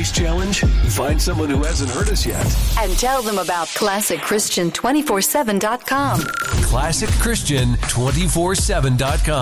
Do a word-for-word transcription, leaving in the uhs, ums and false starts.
Voice challenge? Find someone who hasn't heard us yet. And tell them about classic christian two forty-seven dot com. classic christian two forty-seven dot com.